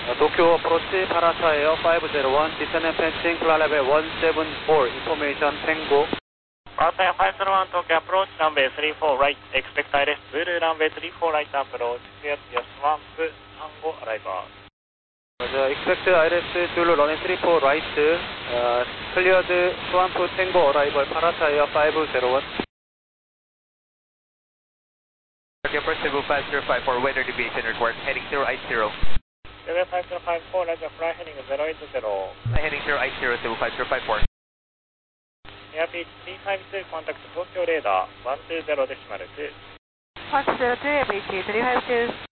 도쿄 어프로치 파라사 에어 501 descent and passing flight level 174 information Tango. Parasite 501 Tokyo approach runway 34 right, expect ILS Zulu runway 34 right approach, clear to your swamp, Tango arrival. Expect ILS Zulu runway 34 right, cleared swamp Tango arrival Parasite Air 501. Tokyo approach Cebu 5054, weather deviation report, heading 080. Cebu 5054, Roger, fly heading 080. Fly heading 080, Cebu 5054. Airspeed 352, contact Tokyo radar 120.2. Fox 02, ABT 352.